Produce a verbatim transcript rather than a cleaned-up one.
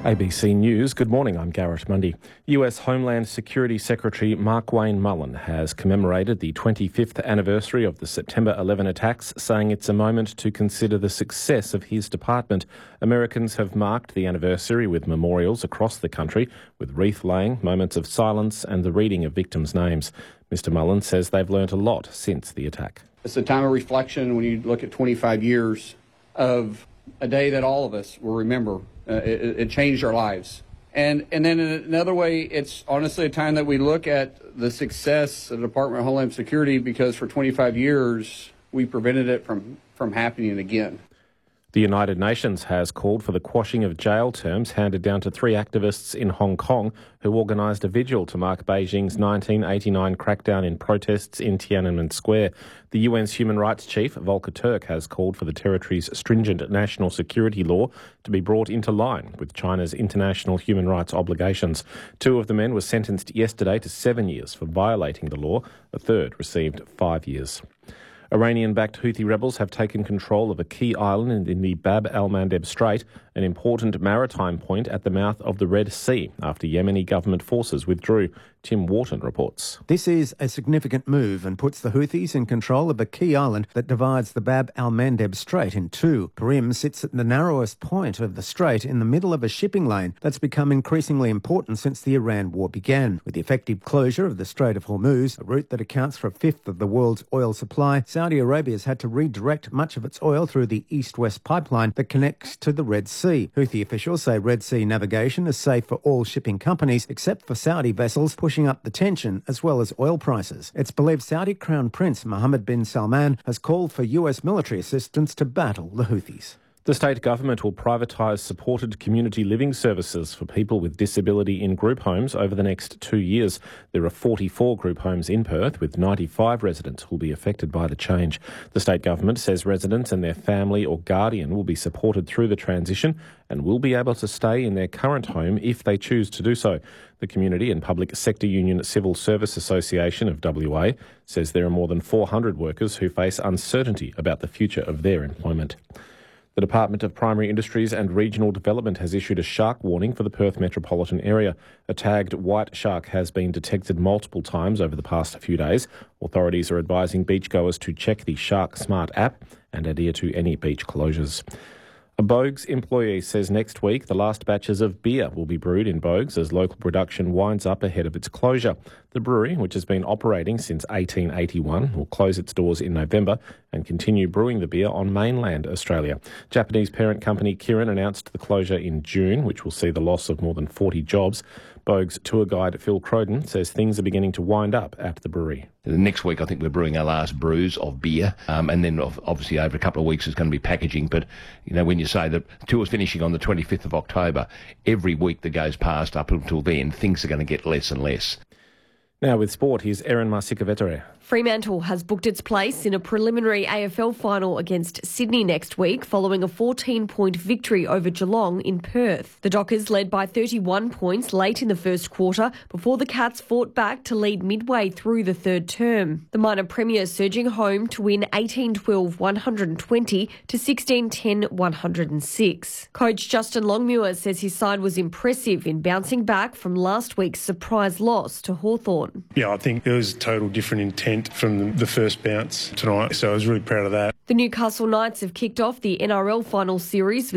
A B C News, good morning, I'm Garrett Mundy. U S Homeland Security Secretary Markwayne Mullin has commemorated the twenty-fifth anniversary of the September eleventh attacks, saying it's a moment to consider the success of his department. Americans have marked the anniversary with memorials across the country, with wreath-laying, moments of silence and the reading of victims' names. Mister Mullin says they've learnt a lot since the attack. It's a time of reflection when you look at twenty-five years of a day that all of us will remember. Uh, it, it changed our lives. And and then in another way, it's honestly a time that we look at the success of the Department of Homeland Security, because for twenty-five years, we prevented it from, from happening again. The United Nations has called for the quashing of jail terms handed down to three activists in Hong Kong who organised a vigil to mark Beijing's nineteen eighty-nine crackdown in protests in Tiananmen Square. The U N's Human Rights Chief, Volker Turk, has called for the territory's stringent national security law to be brought into line with China's international human rights obligations. Two of the men were sentenced yesterday to seven years for violating the law. A third received five years. Iranian-backed Houthi rebels have taken control of a key island in the Bab al-Mandeb Strait, an important maritime point at the mouth of the Red Sea, after Yemeni government forces withdrew. Tim Wharton reports. This is a significant move and puts the Houthis in control of a key island that divides the Bab al-Mandeb Strait in two. Perim sits at the narrowest point of the strait in the middle of a shipping lane that's become increasingly important since the Iran war began. With the effective closure of the Strait of Hormuz, a route that accounts for a fifth of the world's oil supply, Saudi Arabia has had to redirect much of its oil through the east-west pipeline that connects to the Red Sea. Houthi officials say Red Sea navigation is safe for all shipping companies, except for Saudi vessels, pushing up the tension as well as oil prices. It's believed Saudi Crown Prince Mohammed bin Salman has called for U S military assistance to battle the Houthis. The state government will privatise supported community living services for people with disability in group homes over the next two years. There are forty-four group homes in Perth, with ninety-five residents who will be affected by the change. The state government says residents and their family or guardian will be supported through the transition and will be able to stay in their current home if they choose to do so. The Community and Public Sector Union Civil Service Association of W A says there are more than four hundred workers who face uncertainty about the future of their employment. The Department of Primary Industries and Regional Development has issued a shark warning for the Perth metropolitan area. A tagged white shark has been detected multiple times over the past few days. Authorities are advising beachgoers to check the Shark Smart app and adhere to any beach closures. A Boag's employee says next week the last batches of beer will be brewed in Boag's as local production winds up ahead of its closure. The brewery, which has been operating since eighteen eighty-one, will close its doors in November and continue brewing the beer on mainland Australia. Japanese parent company Kirin announced the closure in June, which will see the loss of more than forty jobs. Boag's tour guide Phil Croden says things are beginning to wind up at the brewery. Next week, I think we're brewing our last brews of beer, um, and then obviously over a couple of weeks is going to be packaging. But, you know, when you say the tour's finishing on the twenty-fifth of October, every week that goes past up until then, things are going to get less and less. Now with sport, here's Erin Masika-Vettere. Fremantle has booked its place in a preliminary A F L final against Sydney next week following a fourteen-point victory over Geelong in Perth. The Dockers led by thirty-one points late in the first quarter before the Cats fought back to lead midway through the third term. The minor premier surging home to win eighteen twelve one hundred twenty to sixteen ten one hundred six. Coach Justin Longmuir says his side was impressive in bouncing back from last week's surprise loss to Hawthorn. Yeah, I think there was total different intent from the first bounce tonight, so I was really proud of that. The Newcastle Knights have kicked off the N R L final series